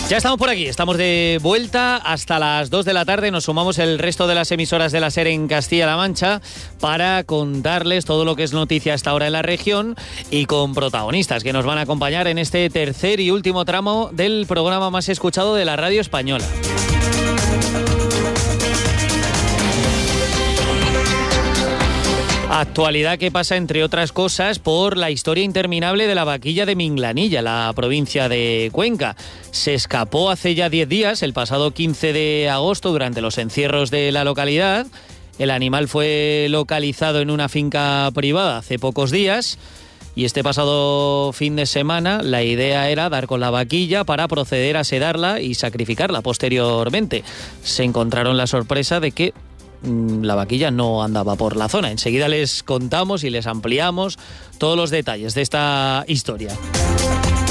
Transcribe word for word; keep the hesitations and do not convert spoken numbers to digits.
Ya estamos por aquí, estamos de vuelta hasta las dos de la tarde. Nos sumamos el resto de las emisoras de la SER en Castilla-La Mancha para contarles todo lo que es noticia hasta ahora en la región y con protagonistas que nos van a acompañar en este tercer y último tramo del programa más escuchado de la radio española. Actualidad que pasa, entre otras cosas, por la historia interminable de la vaquilla de Minglanilla, la provincia de Cuenca. Se escapó hace ya diez días, el pasado quince de agosto, durante los encierros de la localidad. El animal fue localizado en una finca privada hace pocos días y este pasado fin de semana la idea era dar con la vaquilla para proceder a sedarla y sacrificarla posteriormente. Se encontraron la sorpresa de que la vaquilla no andaba por la zona. Enseguida les contamos y les ampliamos todos los detalles de esta historia.